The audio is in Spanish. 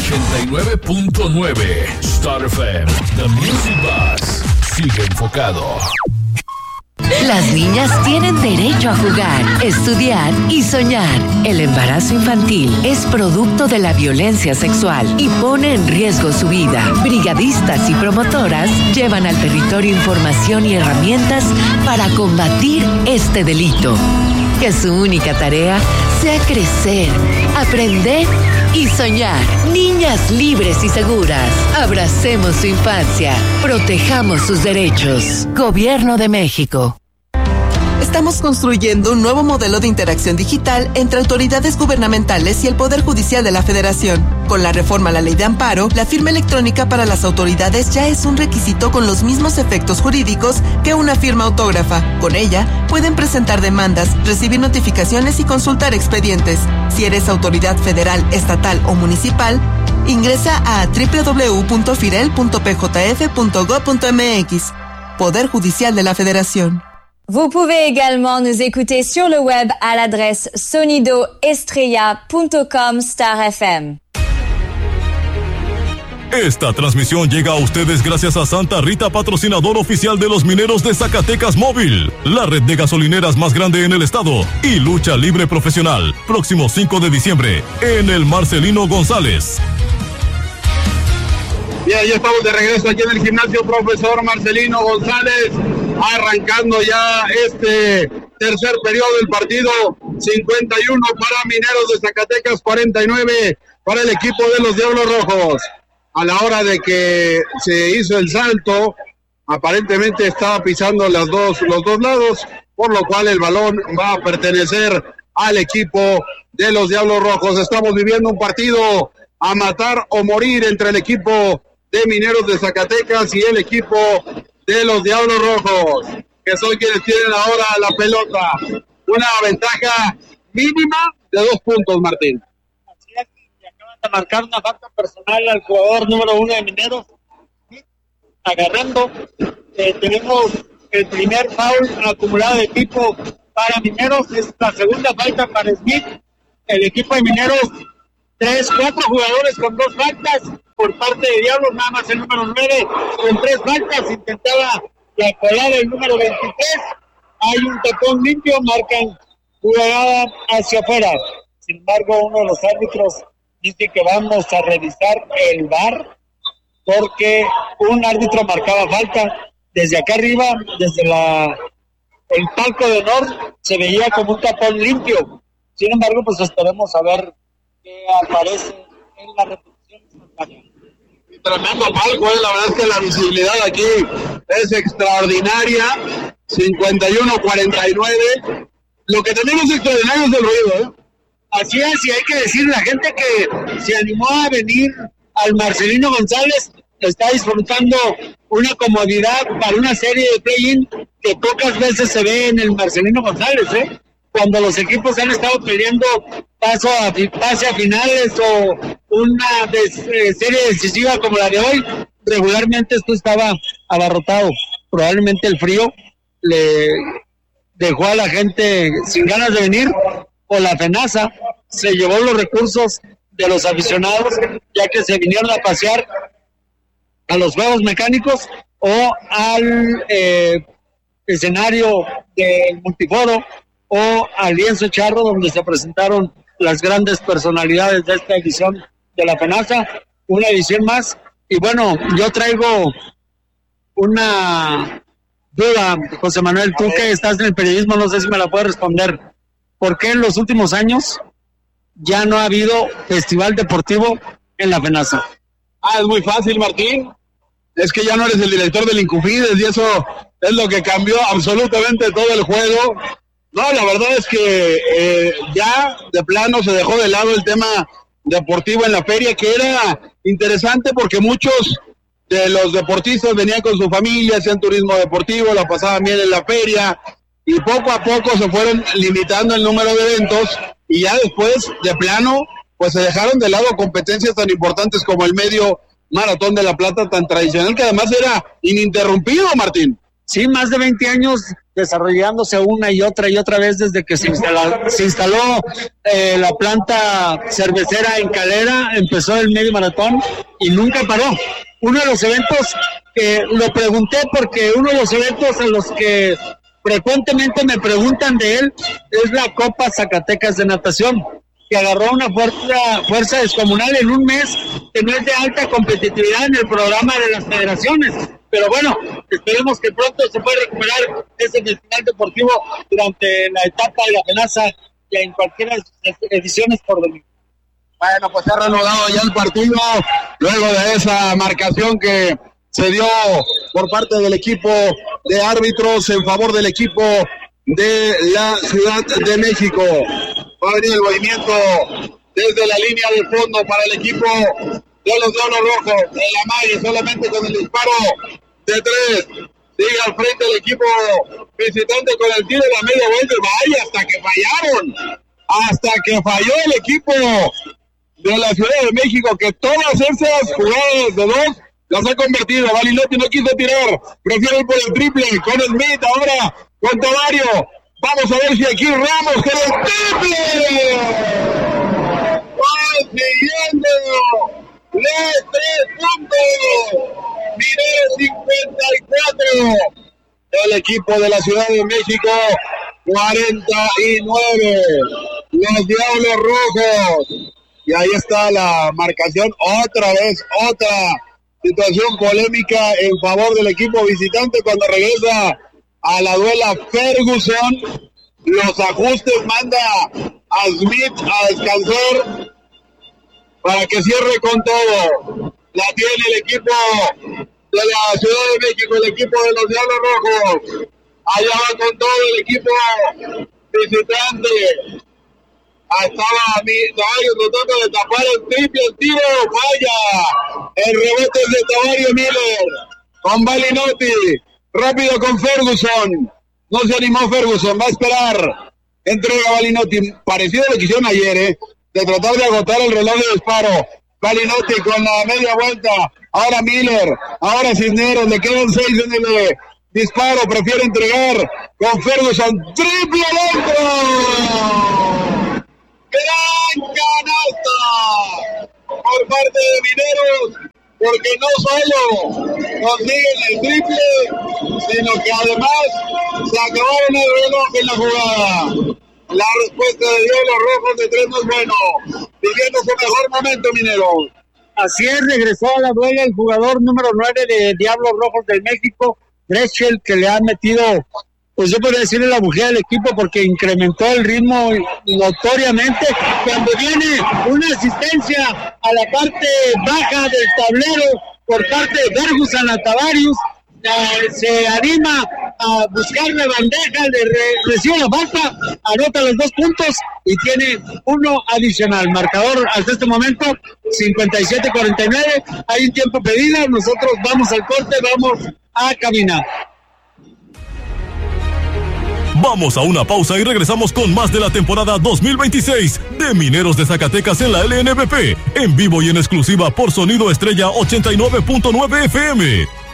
89.9 Star FM, The Music Box. Sigue enfocado. Las niñas tienen derecho a jugar, estudiar y soñar. El embarazo infantil es producto de la violencia sexual y pone en riesgo su vida. Brigadistas y promotoras llevan al territorio información y herramientas para combatir este delito. Que su única tarea sea crecer, aprender y soñar. Niñas libres y seguras. Abracemos su infancia. Protejamos sus derechos. Gobierno de México. Estamos construyendo un nuevo modelo de interacción digital entre autoridades gubernamentales y el Poder Judicial de la Federación. Con la reforma a la Ley de Amparo, la firma electrónica para las autoridades ya es un requisito con los mismos efectos jurídicos que una firma autógrafa. Con ella, pueden presentar demandas, recibir notificaciones y consultar expedientes. Si eres autoridad federal, estatal o municipal, ingresa a www.firel.pjf.gov.mx. Poder Judicial de la Federación. Vous pouvez également nous écouter sur le web à l'adresse sonidoestrella.com/FM. Esta transmisión llega a ustedes gracias a Santa Rita, patrocinador oficial de los mineros de Zacatecas Móvil, la red de gasolineras más grande en el estado, y lucha libre profesional, próximo 5 de diciembre, en el Marcelino González. Bien, ya estamos de regreso aquí en el gimnasio Profesor Marcelino González, arrancando ya este tercer periodo del partido. 51 para Mineros de Zacatecas, 49 para el equipo de los Diablos Rojos. A la hora de que se hizo el salto, aparentemente estaba pisando los dos lados, por lo cual el balón va a pertenecer al equipo de los Diablos Rojos. Estamos viviendo un partido a matar o morir entre el equipo de Mineros de Zacatecas y el equipo de los Diablos Rojos, que son quienes tienen ahora la pelota. Una ventaja mínima de 2 puntos, Martín. Así es, y acaban de marcar una falta personal al jugador número 1 de Mineros, agarrando. Tenemos el primer foul acumulado de equipo para Mineros, es la segunda falta para Smith. El equipo de Mineros, 4 jugadores con 2 faltas. Por parte de Diablos, nada más el número 9 con 3 faltas, intentaba la colada el número 23, hay un tacón limpio, marcan jugada hacia afuera. Sin embargo, uno de los árbitros dice que vamos a revisar el VAR, porque un árbitro marcaba falta. Desde acá arriba, desde el palco de honor, se veía como un tapón limpio. Sin embargo, pues esperemos a ver qué aparece en la repetición. Tremendo palco, la verdad es que la visibilidad aquí es extraordinaria. 51-49. Lo que también es extraordinario es el ruido, Así es, y hay que decirle a la gente que se animó a venir al Marcelino González, está disfrutando una comodidad para una serie de play-in que pocas veces se ve en el Marcelino González, cuando los equipos han estado peleando pase a finales o una serie decisiva como la de hoy, regularmente esto estaba abarrotado. Probablemente el frío le dejó a la gente sin ganas de venir, o la FENASA se llevó los recursos de los aficionados, ya que se vinieron a pasear a los juegos mecánicos o al escenario del multiforo o al lienzo charro, donde se presentaron las grandes personalidades de esta edición de la FENASA, una edición más. Y bueno, yo traigo una duda, José Manuel, tú que estás en el periodismo, no sé si me la puedes responder. ¿Por qué en los últimos años ya no ha habido festival deportivo en la FENASA? Es muy fácil, Martín. Es que ya no eres el director del Incufides y eso es lo que cambió absolutamente todo el juego. No, la verdad es que ya de plano se dejó de lado el tema deportivo en la feria, que era interesante porque muchos de los deportistas venían con su familia, hacían turismo deportivo, la pasaban bien en la feria, y poco a poco se fueron limitando el número de eventos, y ya después, de plano, pues se dejaron de lado competencias tan importantes como el medio maratón de La Plata, tan tradicional, que además era ininterrumpido, Martín. Sí, más de 20 años desarrollándose una y otra vez desde que se instaló la planta cervecera en Calera, empezó el medio maratón y nunca paró. Uno de los eventos que lo pregunté porque uno de los eventos a los que frecuentemente me preguntan de él es la Copa Zacatecas de Natación, que agarró una fuerza descomunal en un mes que no es de alta competitividad en el programa de las federaciones. Pero bueno, esperemos que pronto se pueda recuperar ese festival deportivo durante la etapa de la Penaza y en cualquiera de sus ediciones por venir. Bueno, pues se ha reanudado ya el partido luego de esa marcación que se dio por parte del equipo de árbitros en favor del equipo de la Ciudad de México. Va a venir el movimiento desde la línea de fondo para el equipo de los Diablos Rojos. En la malla solamente con el disparo de 3. Sigue al frente el equipo visitante con el tiro de la media vuelta. Vaya, hasta que fallaron. Hasta que falló el equipo de la Ciudad de México, que todas esas jugadas de 2 las ha convertido. Balinotti no quiso tirar, prefiere ir por el triple con Smith, ahora con Tavario. Vamos a ver si aquí Ramos con el triple. Consiguiendo los 3 puntos. Mineros 54. El equipo de la Ciudad de México 49. Los Diablos Rojos. Y ahí está la marcación. Otra vez, otra situación polémica en favor del equipo visitante cuando regresa a la duela Ferguson. Los ajustes, manda a Smith a descansar para que cierre con todo. La tiene el equipo de la Ciudad de México, el equipo de los Diablos Rojos. Allá va con todo el equipo visitante. Estaba Tavario tratando de tapar el triple, el tiro, vaya. El rebote es de Tavario Miller con Balinotti. Rápido con Ferguson. No se animó Ferguson, va a esperar. Entrega Balinotti. Parecido a lo que hicieron ayer, de tratar de agotar el reloj de disparo. Balinotti con la media vuelta. Ahora Miller. Ahora Cisneros. Le quedan 6 en el disparo. Prefiere entregar con Ferguson. ¡Triple adentro! ¡Gran canasta por parte de Mineros! Porque no solo consiguen el triple, sino que además se acabaron el reloj en la jugada. La respuesta de Diablos Rojos de 3 no es bueno. Viviendo su mejor momento, Mineros. Así es, regresó a la duela el jugador número 9 de Diablos Rojos del México, Drexel, que le ha metido, pues yo podría decirle la bujía del equipo porque incrementó el ritmo notoriamente. Cuando viene una asistencia a la parte baja del tablero por parte de Ferguson a Tavarius, se anima a buscarle bandeja, recibe la falta, anota los 2 puntos y tiene uno adicional. Marcador hasta este momento 57-49. Hay un tiempo pedido, nosotros vamos al corte, vamos a caminar. Vamos a una pausa y regresamos con más de la temporada 2026 de Mineros de Zacatecas en la LNBP, en vivo y en exclusiva por Sonido Estrella 89.9 FM.